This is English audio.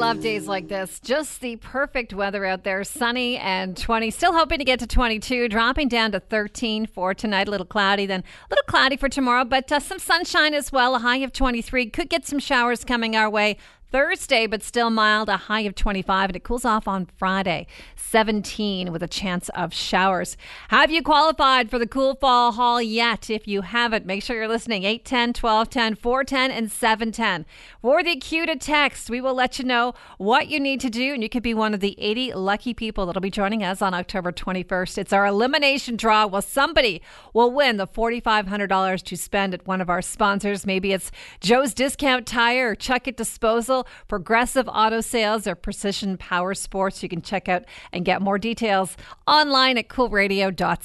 love days like this. Just the perfect weather out there. Sunny and 20. Still hoping to get to 22. Dropping down to 13 for tonight. A little cloudy, then a little cloudy for tomorrow. But some sunshine as well. A high of 23. Could get some showers coming our way Thursday, but still mild, a high of 25, and it cools off on Friday, 17, with a chance of showers. Have you qualified for the Cool Fall Haul yet? If you haven't, make sure you're listening. 810, 1210, 410, and 710. For the cue to text, we will let you know what you need to do, and you could be one of the 80 lucky people that'll be joining us on October 21st. It's our elimination draw. Well, somebody will win the $4,500 to spend at one of our sponsors. Maybe it's Joe's Discount Tire or Chuck It Disposal, Progressive Auto Sales, or Precision Power Sports. You can check out and get more details online at coolradio.ca.